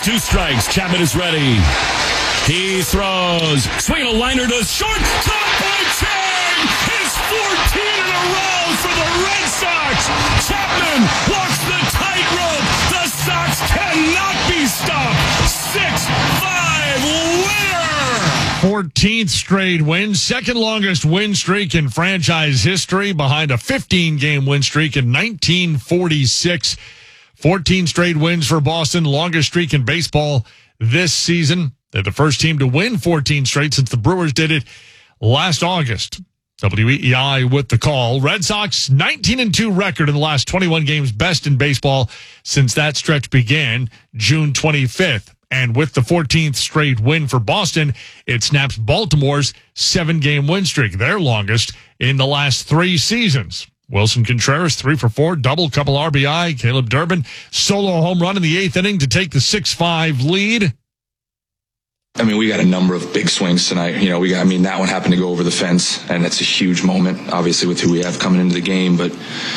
2 strikes. Chapman is ready. He throws. Swing a liner to short. Caught by Chang. His 14 in a row for the Red Sox. Chapman walks the tightrope. The Sox cannot be stopped. 6-5 winner. 14th straight win, second longest win streak in franchise history behind a 15-game win streak in 1946. 14 straight wins for Boston, longest streak in baseball this season. They're the first team to win 14 straight since the Brewers did it last August. WEEI with the call. Red Sox 19-2 record in the last 21 games, best in baseball since that stretch began June 25th. And with the 14th straight win for Boston, it snaps Baltimore's 7-game win streak, their longest in the last 3 seasons. Wilson Contreras, 3 for 4, double, couple RBI. Caleb Durbin, solo home run in the 8th inning to take the 6-5 lead. I mean, we got a number of big swings tonight. That one happened to go over the fence, and that's a huge moment, obviously, with who we have coming into the game. But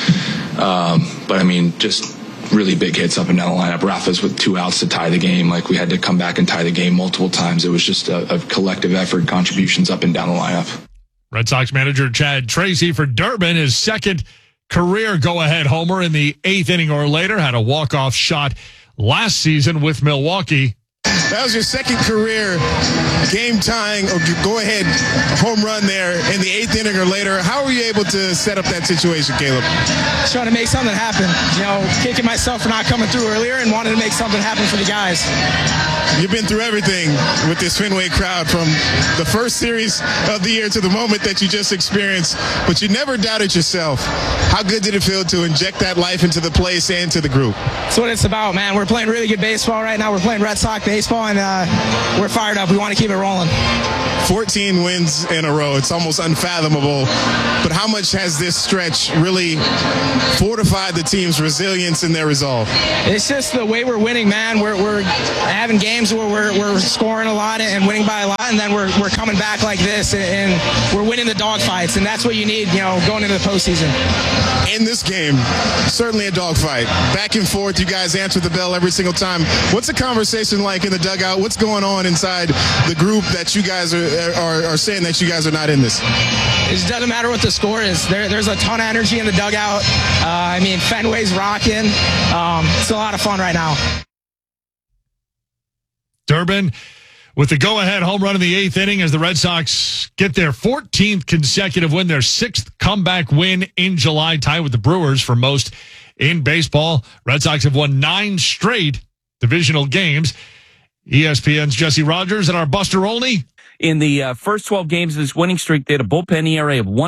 just really big hits up and down the lineup. Rafa's with 2 outs to tie the game. Like, we had to come back and tie the game multiple times. It was just a collective effort, contributions up and down the lineup. Red Sox manager Chad Tracy for Durbin, his second career go-ahead homer in the 8th inning or later, had a walk-off shot last season with Milwaukee. That was your second career game-tying or go-ahead home run there in the 8th inning or later. How were you able to set up that situation, Caleb? Trying to make something happen. Kicking myself for not coming through earlier and wanted to make something happen for the guys. You've been through everything with this Fenway crowd, from the first series of the year to the moment that you just experienced, but you never doubted yourself. How good did it feel to inject that life into the place and to the group? That's what it's about, man. We're playing really good baseball right now. We're playing Red Sox baseball, and we're fired up. We want to keep it rolling. 14 wins in a row. It's almost unfathomable. But how much has this stretch really fortified the team's resilience and their resolve? It's just the way we're winning, man. We're having games where we're scoring a lot and winning by a lot, and then we're coming back like this, and we're winning the dogfights, and that's what you need, going into the postseason. In this game, certainly a dogfight. Back and forth, you guys answer the bell every single time. What's the conversation like in the dugout? What's going on inside the group that you guys are saying that you guys are not in this? It doesn't matter what the score is. There's a ton of energy in the dugout. Fenway's rocking. It's a lot of fun right now. Durbin with the go-ahead home run in the 8th inning as the Red Sox get their 14th consecutive win, their 6th comeback win in July, tied with the Brewers for most in baseball. Red Sox have won 9 straight divisional games. ESPN's Jesse Rogers and our Buster Olney. In the first 12 games of this winning streak, they had a bullpen ERA of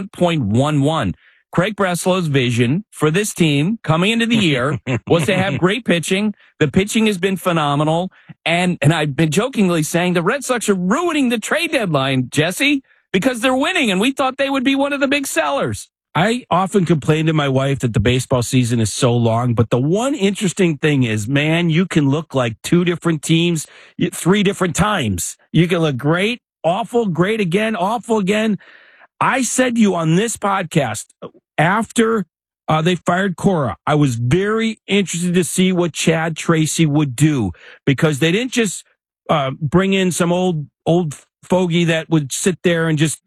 1.11. Craig Breslow's vision for this team coming into the year was to have great pitching. The pitching has been phenomenal. And I've been jokingly saying the Red Sox are ruining the trade deadline, Jesse, because they're winning, and we thought they would be one of the big sellers. I often complain to my wife that the baseball season is so long, but the one interesting thing is, man, you can look like 2 different teams 3 different times. You can look great, awful, great again, awful again. I said to you on this podcast, after they fired Cora, I was very interested to see what Chad Tracy would do, because they didn't just bring in some old fogey that would sit there and just,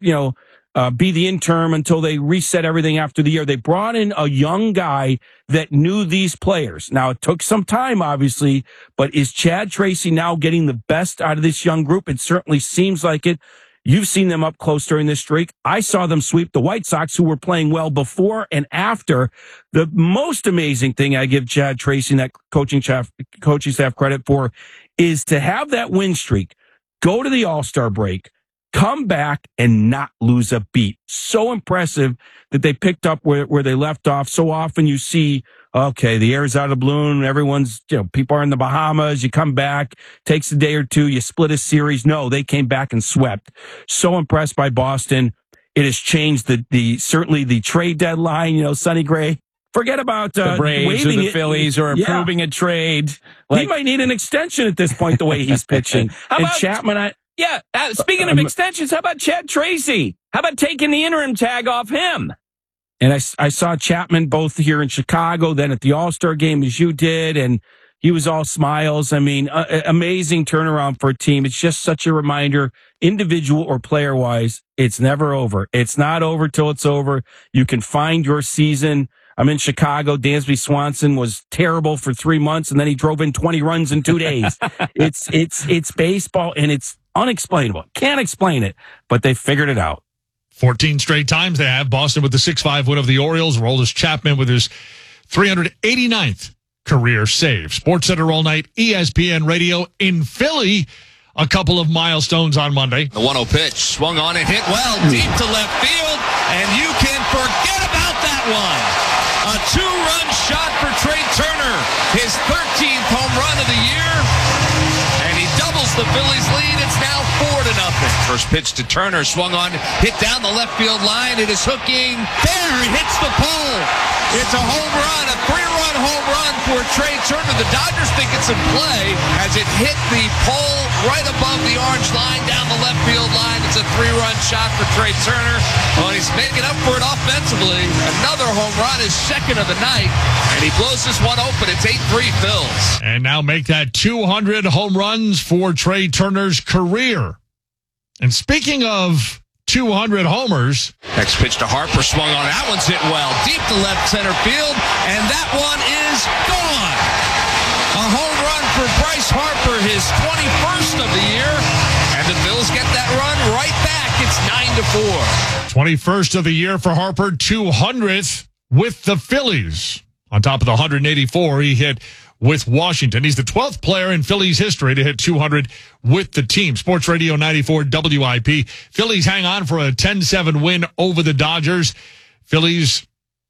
be the interim until they reset everything after the year. They brought in a young guy that knew these players. Now, it took some time, obviously, but is Chad Tracy now getting the best out of this young group? It certainly seems like it. You've seen them up close during this streak. I saw them sweep the White Sox, who were playing well before and after. The most amazing thing I give Chad Tracy and that coaching staff credit for is to have that win streak, go to the All-Star break, come back and not lose a beat. So impressive that they picked up where they left off. So often you see, okay, the air's out of the balloon. Everyone's, people are in the Bahamas. You come back, takes a day or two. You split a series. No, they came back and swept. So impressed by Boston. It has changed certainly the trade deadline. Sonny Gray, forget about the Braves or the Phillies or approving a trade. He might need an extension at this point, the way he's pitching. How and about Chapman? Speaking of extensions, how about Chad Tracy? How about taking the interim tag off him? And I saw Chapman both here in Chicago, then at the All-Star game, as you did. And, He was all smiles. I mean, amazing turnaround for a team. It's just such a reminder, individual or player-wise, it's never over. It's not over till it's over. You can find your season. I'm in Chicago. Dansby Swanson was terrible for 3 months, and then he drove in 20 runs in 2 days. It's baseball, and it's unexplainable. Can't explain it, but they figured it out. 14 straight times they have. Boston with the 6-5 win of the Orioles. Aroldis Chapman with his 389th career save. SportsCenter all night, ESPN Radio in Philly. A couple of milestones on Monday. The 1-0 pitch swung on and hit well deep to left field, and you can forget about that one. A 2-run shot for Trey Turner, his 13th home run of the year, and he doubles the Phillies' lead. It's now 4-0. First pitch to Turner, swung on, hit down the left field line. It is hooking. There, it hits the pole. It's a home run, a 3-run home run for Trey Turner. The Dodgers think it's in play as it hit the pole right above the orange line down the left field line. It's a 3-run shot for Trey Turner. Well, he's making up for it offensively. Another home run, his second of the night, and he blows this one open. It's 8-3 Phils. And now make that 200 home runs for Trey Turner's career. And speaking of 200 homers. Next pitch to Harper, swung on. That one's hit well, deep to left center field, and that one is gone. A home run for Bryce Harper, his 21st of the year, and the Phils get that run right back. It's 9-4. 21st of the year for Harper, 200th with the Phillies. On top of the 184 he hit with Washington. He's the 12th player in Phillies history to hit 200 with the team. Sports Radio 94 WIP. Phillies hang on for a 10-7 win over the Dodgers. Phillies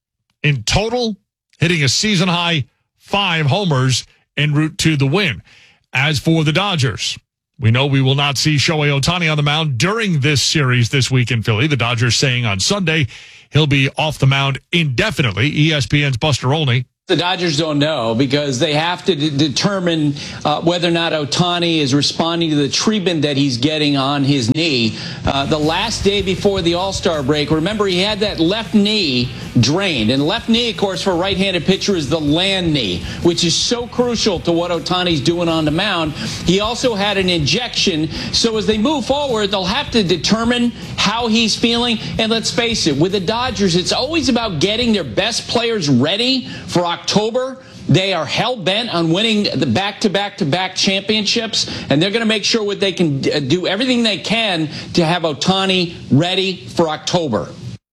in total hitting a season high 5 homers en route to the win. As for the Dodgers, we know we will not see Shohei Ohtani on the mound during this series this week in Philly. The Dodgers saying on Sunday he'll be off the mound indefinitely. ESPN's Buster Olney. The Dodgers don't know because they have to determine whether or not Ohtani is responding to the treatment that he's getting on his knee. The last day before the All-Star break, remember he had that left knee drained. And left knee, of course, for a right-handed pitcher is the land knee, which is so crucial to what Ohtani's doing on the mound. He also had an injection. So as they move forward, they'll have to determine how he's feeling. And let's face it, with the Dodgers, it's always about getting their best players ready for October. They are hell-bent on winning the back-to-back-to-back championships, and they're going to make sure what they can do everything they can to have Ohtani ready for October.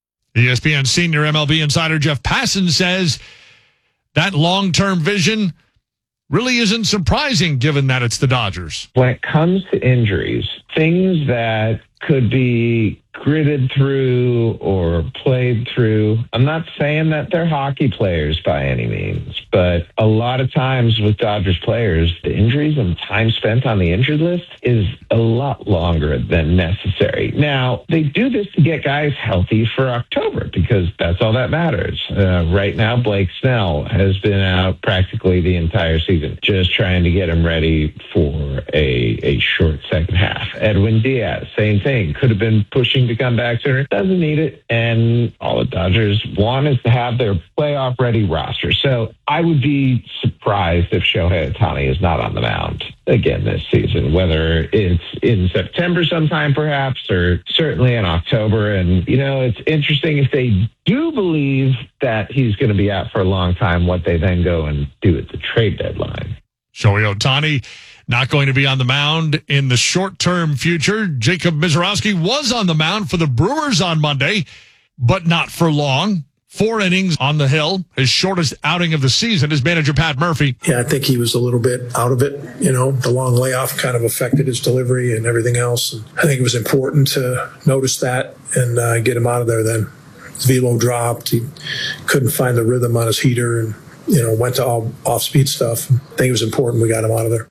ESPN senior MLB insider Jeff Passan says that long-term vision really isn't surprising given that it's the Dodgers. When it comes to injuries, things that could be gritted through or played through. I'm not saying that they're hockey players by any means, but a lot of times with Dodgers players, the injuries and time spent on the injured list is a lot longer than necessary. Now, they do this to get guys healthy for October because that's all that matters. Right now, Blake Snell has been out practically the entire season, just trying to get him ready for a short second half. Edwin Diaz, same thing, could have been pushing to come back sooner, doesn't need it, and all the Dodgers want is to have their playoff-ready roster. So I would be surprised if Shohei Ohtani is not on the mound again this season, whether it's in September sometime perhaps, or certainly in October. And, you know, it's interesting if they do believe that he's going to be out for a long time, what they then go and do at the trade deadline. Shohei Ohtani not going to be on the mound in the short-term future. Jacob Misiorowski was on the mound for the Brewers on Monday, but not for long. 4 innings on the hill, his shortest outing of the season. His manager, Pat Murphy. Yeah, I think he was a little bit out of it. You know, the long layoff kind of affected his delivery and everything else. And I think it was important to notice that and get him out of there then. His velo dropped. He couldn't find the rhythm on his heater and, you know, went to all off-speed stuff. I think it was important we got him out of there.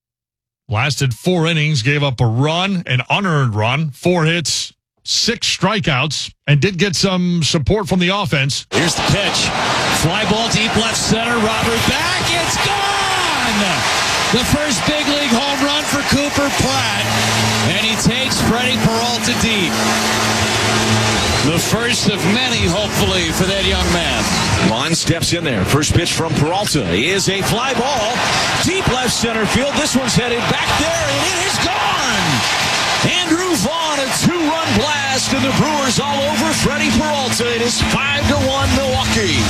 Lasted 4 innings, gave up a run, an unearned run, 4 hits, 6 strikeouts, and did get some support from the offense. Here's the pitch. Fly ball deep left center. Robert back. It's gone! The first big league home run for Cooper Pratt. And he takes Freddie Peralta deep. The first of many, hopefully, for that young man. Vaughn steps in there. First pitch from Peralta is a fly ball. Deep left center field. This one's headed back there, and it is gone. Andrew Vaughn, a 2-run blast, and the Brewers all over Freddie Peralta. It is 5-1 Milwaukee.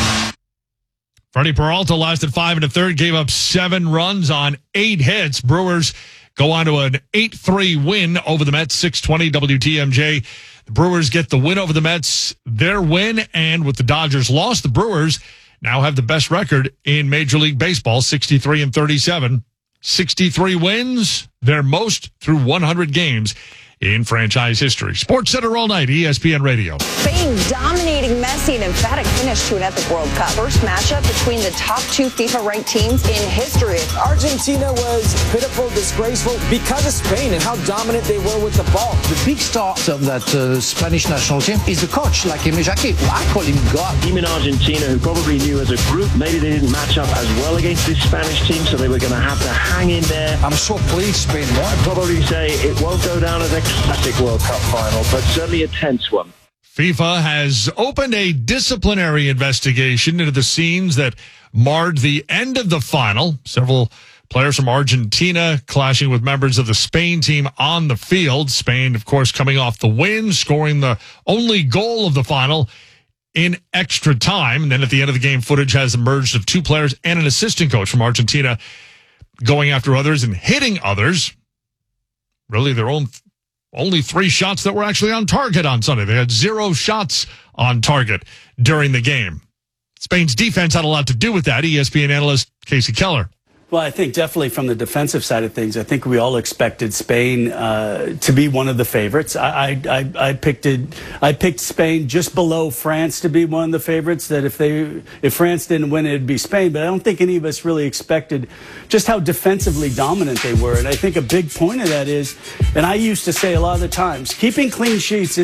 Freddie Peralta lasted 5 1/3, gave up 7 runs on 8 hits. Brewers go on to an 8-3 win over the Mets, 620 WTMJ. The Brewers get the win over the Mets, their win, and with the Dodgers' loss, the Brewers now have the best record in Major League Baseball, 63-37. 63 wins, their most through 100 games in franchise history. Sports Center all night, ESPN Radio. Spain dominating Messi, an emphatic finish to an epic World Cup. First matchup between the top 2 FIFA-ranked teams in history. Argentina was pitiful, disgraceful because of Spain and how dominant they were with the ball. The big star of that Spanish national team is the coach, like Aimé Jacquet. I call him God. Team in Argentina who probably knew as a group maybe they didn't match up as well against this Spanish team, so they were going to have to hang in there. I'm so pleased Spain won. I'd probably say it won't go down as a classic World Cup final, but certainly a tense one. FIFA has opened a disciplinary investigation into the scenes that marred the end of the final. Several players from Argentina clashing with members of the Spain team on the field. Spain, of course, coming off the win, scoring the only goal of the final in extra time. And then at the end of the game, footage has emerged of 2 players and an assistant coach from Argentina going after others and hitting others. Really their own only 3 shots that were actually on target on Sunday. They had 0 shots on target during the game. Spain's defense had a lot to do with that. ESPN analyst Casey Keller. Well, I think definitely from the defensive side of things, I think we all expected Spain to be one of the favorites. I picked Spain just below France to be one of the favorites. That if France didn't win, it'd be Spain. But I don't think any of us really expected just how defensively dominant they were. And I think a big point of that is, and I used to say a lot of the times, keeping clean sheets